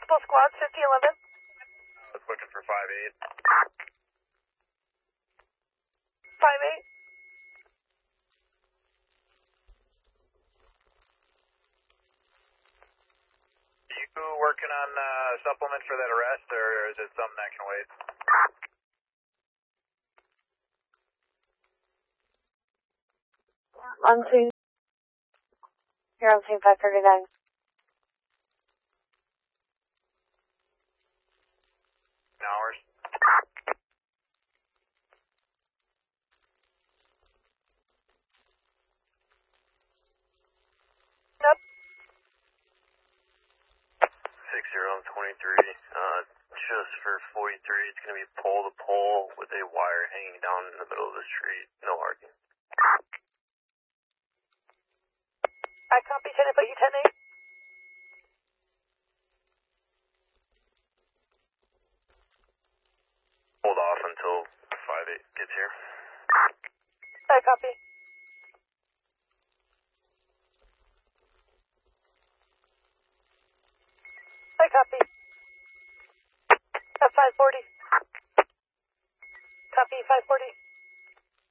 multiple squads, 5011. I was looking for 5-8. 5-8. You working on supplement for that arrest, or is it something that can wait? On scene. You're on scene 539. Hours. Nope. 6023. Just for 43, it's going to be pole to pole with a wire hanging down in the middle of the street. No arguing. I copy 10, I put you 10-8. Hold off until 5-8 gets here. I copy. I copy. At 540. Copy 540.